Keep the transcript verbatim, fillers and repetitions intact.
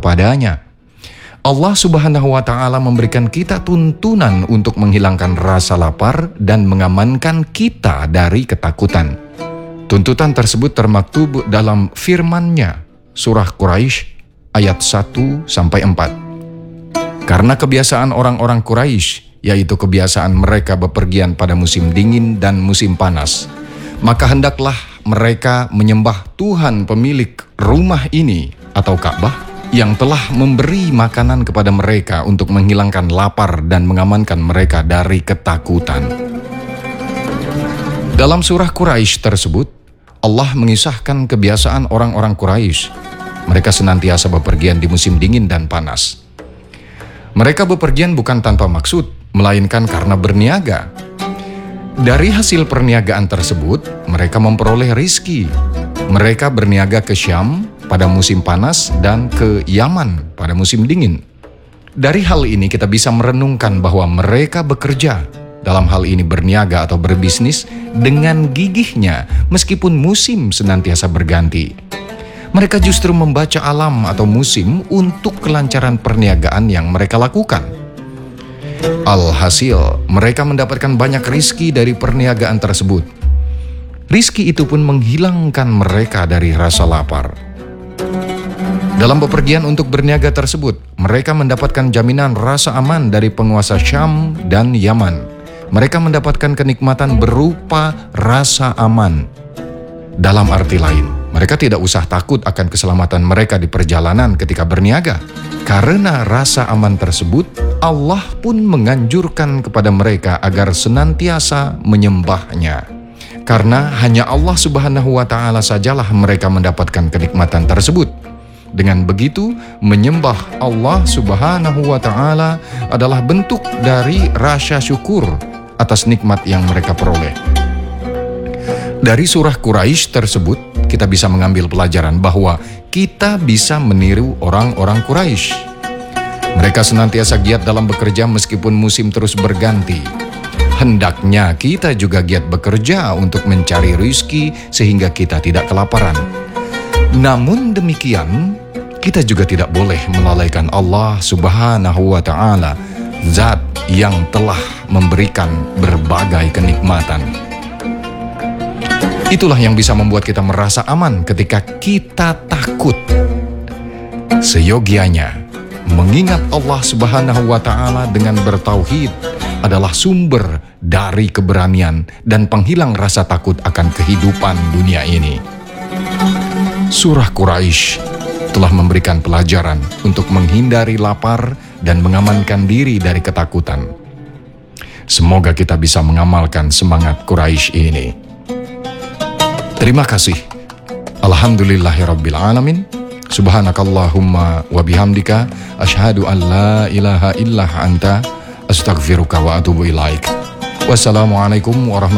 kepadanya. Allah Subhanahu wa Ta'ala memberikan kita tuntunan untuk menghilangkan rasa lapar dan mengamankan kita dari ketakutan. Tuntutan tersebut termaktub dalam firman-Nya, surah Quraisy ayat satu sampai empat. Karena kebiasaan orang-orang Quraisy, yaitu kebiasaan mereka bepergian pada musim dingin dan musim panas, maka hendaklah mereka menyembah Tuhan pemilik rumah ini atau Ka'bah yang telah memberi makanan kepada mereka untuk menghilangkan lapar dan mengamankan mereka dari ketakutan. Dalam surah Quraisy tersebut, Allah mengisahkan kebiasaan orang-orang Quraisy. Mereka senantiasa bepergian di musim dingin dan panas. Mereka bepergian bukan tanpa maksud, melainkan karena berniaga. Dari hasil perniagaan tersebut, mereka memperoleh rizki. Mereka berniaga ke Syam pada musim panas dan ke Yaman pada musim dingin. Dari hal ini kita bisa merenungkan bahwa mereka bekerja, dalam hal ini berniaga atau berbisnis, dengan gigihnya meskipun musim senantiasa berganti. Mereka justru membaca alam atau musim untuk kelancaran perniagaan yang mereka lakukan. Alhasil, mereka mendapatkan banyak rizki dari perniagaan tersebut. Rizki itu pun menghilangkan mereka dari rasa lapar. Dalam bepergian untuk berniaga tersebut, mereka mendapatkan jaminan rasa aman dari penguasa Syam dan Yaman. Mereka mendapatkan kenikmatan berupa rasa aman. Dalam arti lain, mereka tidak usah takut akan keselamatan mereka di perjalanan ketika berniaga. Karena rasa aman tersebut, Allah pun menganjurkan kepada mereka agar senantiasa menyembahnya. Karena hanya Allah Subhanahu wa Ta'ala sajalah mereka mendapatkan kenikmatan tersebut. Dengan begitu, menyembah Allah Subhanahu wa Ta'ala adalah bentuk dari rasa syukur atas nikmat yang mereka peroleh. Dari surah Quraisy tersebut, kita bisa mengambil pelajaran bahwa kita bisa meniru orang-orang Quraisy. Mereka senantiasa giat dalam bekerja meskipun musim terus berganti. Hendaknya kita juga giat bekerja untuk mencari rezeki sehingga kita tidak kelaparan. Namun demikian, kita juga tidak boleh melalaikan Allah Subhanahu wa Ta'ala, Zat yang telah memberikan berbagai kenikmatan. Itulah yang bisa membuat kita merasa aman ketika kita takut. Seyogianya, mengingat Allah Subhanahu wa Ta'ala dengan bertauhid adalah sumber dari keberanian dan penghilang rasa takut akan kehidupan dunia ini. Surah Quraisy telah memberikan pelajaran untuk menghindari lapar dan mengamankan diri dari ketakutan. Semoga kita bisa mengamalkan semangat Quraisy ini. Terima kasih. Alhamdulillahirabbil alamin. Subhanakallahumma wa bihamdika asyhadu an la ilaha illa anta astaghfiruka wa atubu ilaik. Wassalamualaikum warahmatullahi wabarakatuh.